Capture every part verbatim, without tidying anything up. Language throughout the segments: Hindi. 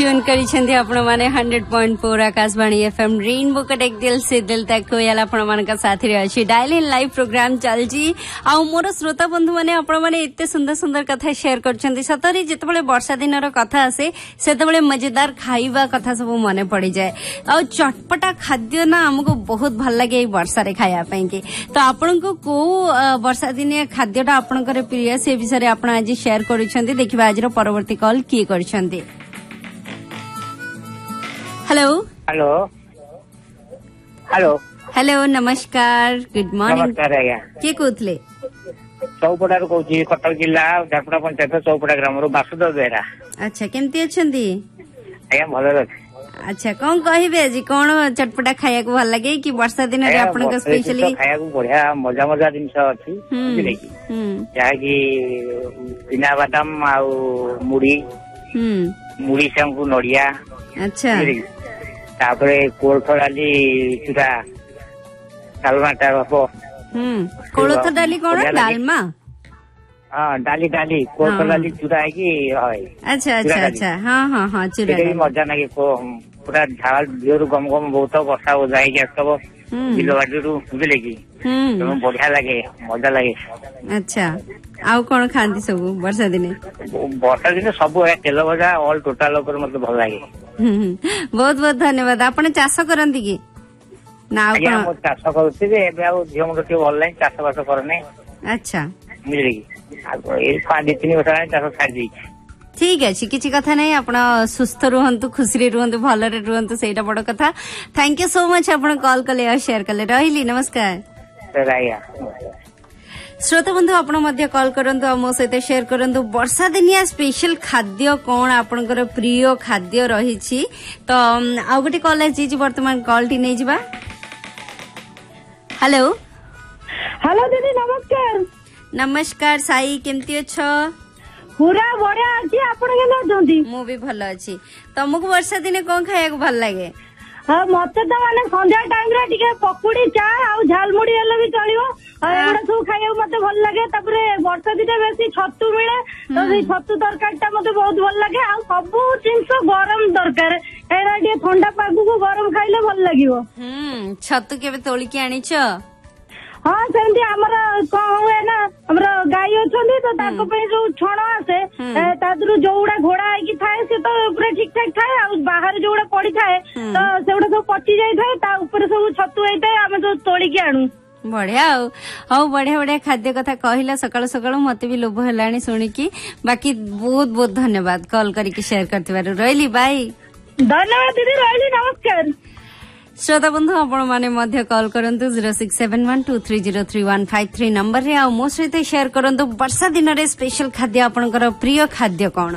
ट्यून करिसेंती आपण माने hundred point four Akashvani FM rainbow कटेक दिल से दिल तक कोयल आपण मान का साथी रे अछि डायल इन लाइव प्रोग्राम चलजी आ मोर श्रोता बंधु माने आपण माने एते सुंदर सुंदर कथा शेयर करछंती सतरी जेतबेले वर्षा दिनर कथा आसे सेतबेले मजेदार खाइबा कथा सब मने पड़ी जाए आ चटपटा खाद्य ना हमको बहुत भल लागे ए वर्षा रे खाया पई के तो आपण को को वर्षा दिने खाद्यटा आपण करे प्रिय से विषय रे आपण आज शेयर करिसेंती देखिबा आज रो परवर्ती कॉल की करिसेंती। हेलो हेलो हेलो हेलो नमस्कार गुड मॉर्निंग नमस्कार आज्ञा किए कहते चौपड़ारू कौच कटक जिला झारपड़ा पंचायत चौपड़ा ग्राम बासुदेव बेहरा। अच्छा केमती अच्छी आज्ञा भल अच्छे। अच्छा कौन कहे आज कौन चटपटा खाया को भल लगे कि वर्षा दिन रे आपण को स्पेशली खाया को बढ़िया मजा मजा जिनस अछि बुझले कि जहाँकि बिना बादाम आ मुड़ी मुड़ी संग नड़िया अच्छा तापरे कोलथ डाली चूड़ा डालमाटा बाप कोलथ डाली कौन डालमा हाँ डाली डाली कोलथ डाली चूड़ा है अच्छा अच्छा अच्छा हाँ हाँ हाँ चूड़ा मजा नागे पूरा झाल देहरु गम गम बहुत वर्षा ओझा आसब बिल बाड़ी बुझे कि बढ़िया लगे मजा लगे। अच्छा आउ कौन खाती सब वर्षा दिने वर्षा दिने सब तेल भजा ऑल टोटाल मत भल लगे। बहुत बहुत धन्यवाद। आपण चाष करती कि ना चाष करुच्छी झील मुझे भल लगे चाष बास करने। अच्छा बुझे कि दी तीन वर्ष चाष छाड़ी ठीक अच्छे किसी कथा नहीं आप सुस्थ रुहतु खुशी रुहतु भलरे रुहतु से बड़ कथा। थैंक यू सो मच आप कॉल कले और शेयर कले रही नमस्कार। श्रोता बंधु आपण मध्य कॉल करंतु आ मो सहित शेयर करंतु वर्षा दिनिया स्पेशल खाद्य कौन आपनकर प्रिय खाद्य रही तो आ गोटे कॉल आसी वर्तमान कॉल टी नहीं जिबा। हेलो हेलो दीदी नमस्कार। नमस्कार साई केमती अच्छो पूरा बढ़िया अच्छी आपण केना अछंती मु भी भल अच्छी तुमको वर्षा दिने कौन खाया को भल लागे हाँ मत तो माने संध्या टाइम रे टिके पकुड़ी चा आ झालमुड़ी हेले भी चलिबो एगुड़ा सब खाया मत भल लगे तापरे वर्षा दिने बेसी छतु मिले तो से छतु तरकारी टा मते बहुत भल लगे आ सब जिंस गरम दरकार एरा टिके ठंडा पागु को गरम खाइले भल लागिवो। हम्म छतु केबे तोली के आनी छ हाँ सेमती आमर कौन हुए ना हमर गाई अच्छी तो ताको पे जो छण आसे तादरू जोड़ा घोड़ा है थाए से तो पूरा ठीक ठाक थाए आ बाहर जोड़ा पड़ी थाए तो सेगुड़ा सब पची जाई थाए ता ऊपर सब छतु होइताए आमे तो तोड़ी के आणु। बढ़िया हौ बढ़िया बढ़िया खाद्य कथा कहला सकाळ सकाळ मते भी लोभ हेलाणी सुनिकी बाकी बहुत बहुत धन्यवाद कॉल करके शेयर करथिबारु रहिली बाय। धन्यवाद दीदी रहिली नमस्कार। श्रोता बंधु आपण माने मध्य कॉल करंतु zero six seven one two three zero three one five three number रे आ मो सहित शेयर करंतु वर्षा दिन रे स्पेशल खाद्य आपनकर प्रिय खाद्य कोन।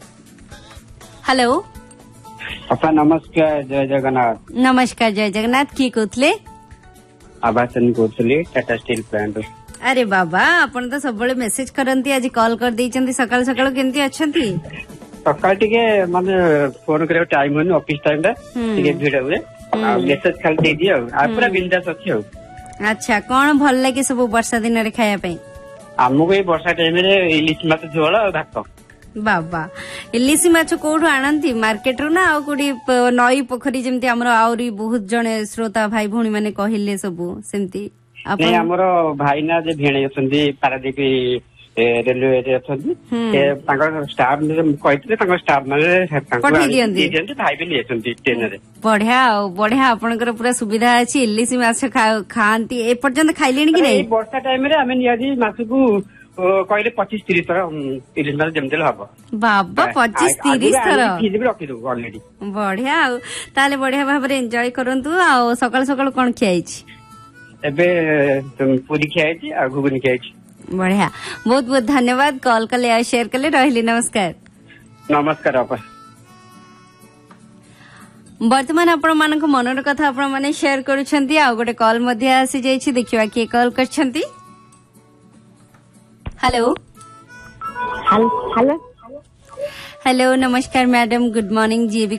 हेलो अपा नमस्कार जय जगन्नाथ। नमस्कार जय जगन्नाथ की कहतले आवासन कोथले टाटा स्टील प्लांट। अरे बाबा आपण तो सब बळे मेसेज करंती आज कॉल कर देइचंती सकाळ सकाळ केमती अछंती सकाळ टिके माने फोन करे टाइम होनी ऑफिस टाइम रे टिके भीड़ हुए मेसेज खाली दे दियो आ पूरा बिंदास अछि हो। अच्छा कौन भल लागे सब वर्षा दिन रे खाया पे हमको ए वर्षा टाइम रे इलिश माछ झोल और भात बाबा इलिश माछ कोठु आनंती मार्केट रो ना आ कोडी नई पोखरी जेमती हमरो आउरी बहुत जने श्रोता भाई भौणी माने कहिले सब सेमती आपण हमरो भाई ना जे भेणे अछंती पारादीप रेलवे रे अछंती से तांकर स्टाफ ने कहितले तांकर स्टाफ माने पठै दियंती भाई भी लेछंती ट्रेन रे। बढ़िया बढ़िया आपनकर पूरा सुविधा अछि इलिश माछ खांती ए पर्यंत खाइलेनी कि नै वर्षा टाइम रे हमें नियादी माछ को कहले पच्चीस तीस तरह इलिश माछ जेमतेल हबो बाबा पच्चीस तीस तरह फ्रिज में रखि दो ऑलरेडी। बढ़िया ताले बढ़िया भाबरे एन्जॉय करंतु आ सकाळ सकाळ कोन खियाइछि एबे पूरी खियाइछि आ घुगनी खियाइछि। बढ़िया बहुत बहुत धन्यवाद कॉल कले आ शेयर कले रहिली नमस्कार। नमस्कार आपा वर्तमान आपण मानक मनर कथा आपण माने शेयर करूछंती आ गोटे कॉल मध्ये आसी जाईछि देखिबा के कॉल करछंती। हेलो हेलो हेलो नमस्कार मैडम गुड मॉर्निंग जी